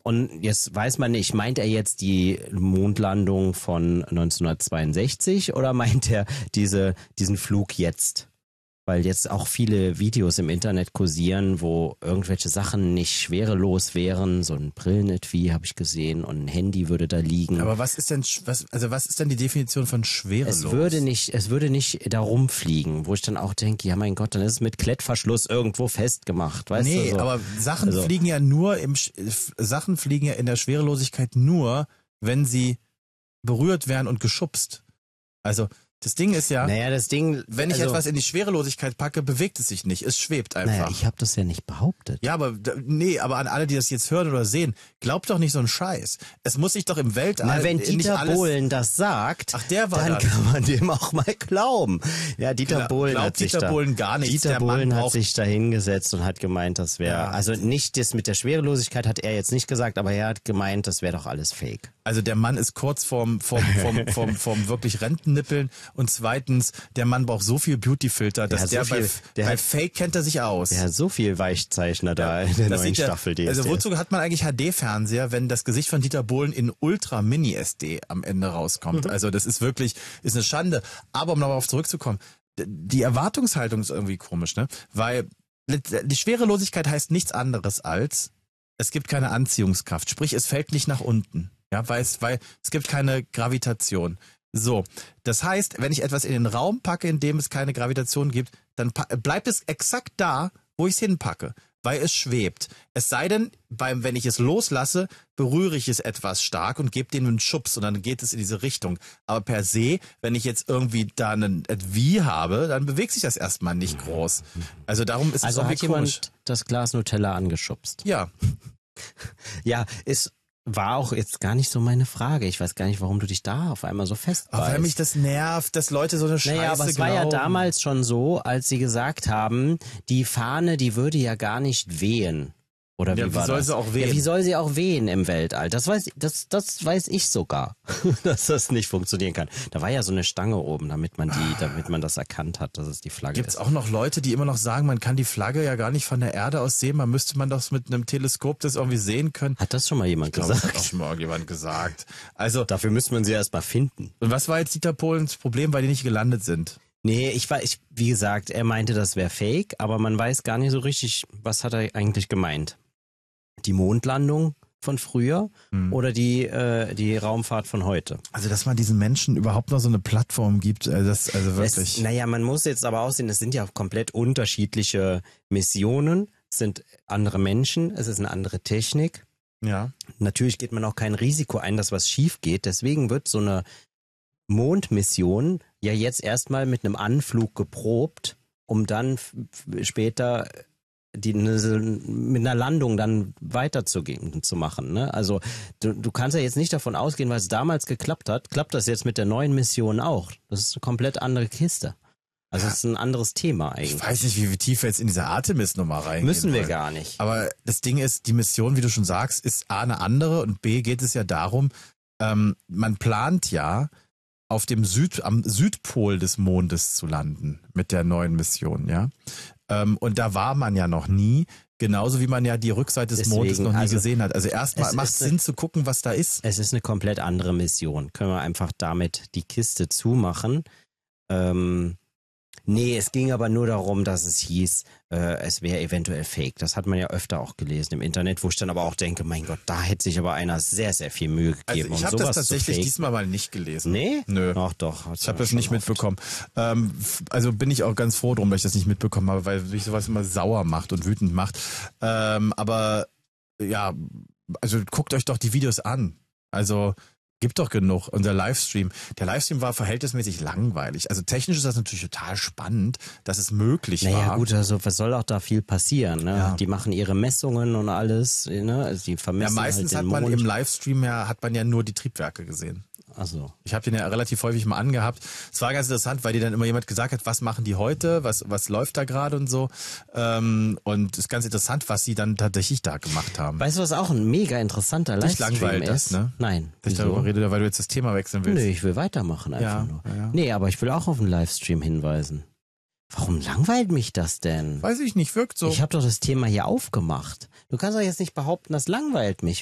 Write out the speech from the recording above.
Und jetzt weiß man nicht, meint er jetzt die Mondlandung von 1962 oder meint er diesen Flug jetzt? Weil jetzt auch viele Videos im Internet kursieren, wo irgendwelche Sachen nicht schwerelos wären. So ein Brillenetui habe ich gesehen und ein Handy würde da liegen. Aber was ist denn die Definition von schwerelos? Es würde nicht da rumfliegen, wo ich dann auch denke, ja mein Gott, dann ist es mit Klettverschluss irgendwo festgemacht, weißt du? So. Aber Sachen fliegen ja in der Schwerelosigkeit nur, wenn sie berührt werden und geschubst. Also das Ding ist ja, wenn ich etwas in die Schwerelosigkeit packe, bewegt es sich nicht. Es schwebt einfach. Naja, ich habe das ja nicht behauptet. Ja, aber an alle, die das jetzt hören oder sehen, glaubt doch nicht so einen Scheiß. Es muss sich doch im Weltall... Na, wenn Dieter Bohlen das sagt, dann kann man dem auch mal glauben. Ja, Dieter Bohlen hat sich da hingesetzt und hat gemeint, das wäre... Also nicht das mit der Schwerelosigkeit hat er jetzt nicht gesagt, aber er hat gemeint, das wäre doch alles Fake. Also der Mann ist kurz vorm wirklich Rentennippeln. Und zweitens, der Mann braucht so viel Beautyfilter, dass bei Fake kennt er sich aus. Der hat so viel Weichzeichner da in der neuen Staffel. Also wozu hat man eigentlich HD-Fernseher, wenn das Gesicht von Dieter Bohlen in Ultra-Mini-SD am Ende rauskommt? Also das ist eine Schande. Aber um darauf zurückzukommen, die Erwartungshaltung ist irgendwie komisch, ne? Weil die Schwerelosigkeit heißt nichts anderes als, es gibt keine Anziehungskraft. Sprich, es fällt nicht nach unten. Ja, weil es gibt keine Gravitation. So, das heißt, wenn ich etwas in den Raum packe, in dem es keine Gravitation gibt, dann bleibt es exakt da, wo ich es hinpacke, weil es schwebt. Es sei denn, wenn ich es loslasse, berühre ich es etwas stark und gebe dem einen Schubs und dann geht es in diese Richtung. Aber per se, wenn ich jetzt irgendwie da ein Etui habe, dann bewegt sich das erstmal nicht groß. Also darum ist es irgendwie komisch. Also hat jemand das Glas Nutella angeschubst? Ja. Ja, war auch jetzt gar nicht so meine Frage. Ich weiß gar nicht, warum du dich da auf einmal so festbeißt. Weil mich das nervt, dass Leute so eine Scheiße glauben. Aber es war ja damals schon so, als sie gesagt haben, die Fahne, die würde ja gar nicht wehen. Oder wie war das? Wie soll sie auch wehen? Ja, wie soll sie auch wehen im Weltall? Das weiß ich sogar, dass das nicht funktionieren kann. Da war ja so eine Stange oben, damit man das erkannt hat, dass es die Flagge ist. Gibt's auch noch Leute, die immer noch sagen, man kann die Flagge ja gar nicht von der Erde aus sehen, müsste man doch mit einem Teleskop das irgendwie sehen können. Hat das schon mal jemand gesagt? Das hat auch schon mal jemand gesagt. Also dafür müsste man sie erst mal finden. Und was war jetzt Dieter Bohlens Problem, weil die nicht gelandet sind? Nee, wie gesagt, er meinte, das wäre fake, aber man weiß gar nicht so richtig, was hat er eigentlich gemeint. Die Mondlandung von früher oder die Raumfahrt von heute? Also, dass man diesen Menschen überhaupt noch so eine Plattform gibt, also wirklich. Man muss jetzt aber aussehen, es sind ja komplett unterschiedliche Missionen, es sind andere Menschen, es ist eine andere Technik. Ja. Natürlich geht man auch kein Risiko ein, dass was schief geht, deswegen wird so eine Mondmission ja jetzt erstmal mit einem Anflug geprobt, um dann später mit einer Landung dann weiterzugehen zu machen. Ne? Also du kannst ja jetzt nicht davon ausgehen, weil es damals geklappt hat, klappt das jetzt mit der neuen Mission auch. Das ist eine komplett andere Kiste. Also es ist ein anderes Thema eigentlich. Ich weiß nicht, wie tief wir jetzt in diese Artemis-Nummer reingehen. Müssen wir gar nicht. Aber das Ding ist, die Mission, wie du schon sagst, ist A, eine andere und B, geht es ja darum, man plant ja, am Südpol des Mondes zu landen mit der neuen Mission, ja. Und da war man ja noch nie, genauso wie man ja die Rückseite des Mondes noch nie gesehen hat. Also erstmal macht es Sinn zu gucken, was da ist. Es ist eine komplett andere Mission. Können wir einfach damit die Kiste zumachen. Nee, es ging aber nur darum, dass es hieß, es wäre eventuell fake. Das hat man ja öfter auch gelesen im Internet, wo ich dann aber auch denke, mein Gott, da hätte sich aber einer sehr, sehr viel Mühe gegeben. Also ich habe das tatsächlich diesmal mal nicht gelesen. Nee? Nö. Ach doch. Ich habe das nicht mitbekommen. Also bin ich auch ganz froh drum, dass ich das nicht mitbekommen habe, weil mich sowas immer sauer macht und wütend macht. Aber ja, also guckt euch doch die Videos an. Also gibt doch genug. Unser Livestream. Der Livestream war verhältnismäßig langweilig. Also technisch ist das natürlich total spannend, dass es möglich war. Naja gut, also was soll auch da viel passieren? Ne? Ja. Die machen ihre Messungen und alles. Ne? Also die vermessen meistens halt den hat man Mond. im Livestream hat man ja nur die Triebwerke gesehen. Ach so. Ich habe den ja relativ häufig mal angehabt. Es war ganz interessant, weil dir dann immer jemand gesagt hat, was machen die heute, was läuft da gerade und so. Und es ist ganz interessant, was sie dann tatsächlich da gemacht haben. Weißt du, was auch ein mega interessanter Livestream langweilt ist? Das, ne? Nein. Ich darüber rede, weil du jetzt das Thema wechseln willst. Nö, ich will weitermachen einfach nur. Ja. Nee, aber ich will auch auf einen Livestream hinweisen. Warum langweilt mich das denn? Weiß ich nicht, wirkt so. Ich habe doch das Thema hier aufgemacht. Du kannst doch jetzt nicht behaupten, das langweilt mich.